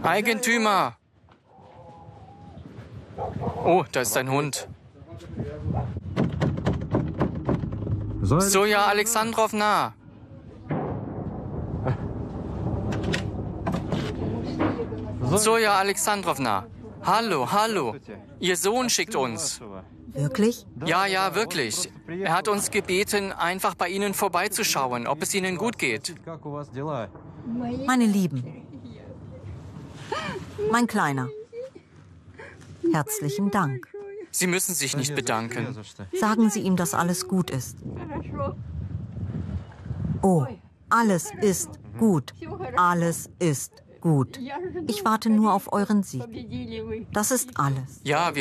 Eigentümer! Oh, da ist ein Hund. Soja Alexandrowna! Soja Alexandrowna! Hallo, hallo! Ihr Sohn schickt uns. Wirklich? Ja, wirklich. Er hat uns gebeten, einfach bei Ihnen vorbeizuschauen, ob es Ihnen gut geht. Meine Lieben, mein Kleiner, herzlichen Dank. Sie müssen sich nicht bedanken. Sagen Sie ihm, dass alles gut ist. Oh, alles ist gut. Alles ist gut. Ich warte nur auf euren Sieg. Das ist alles. Ja,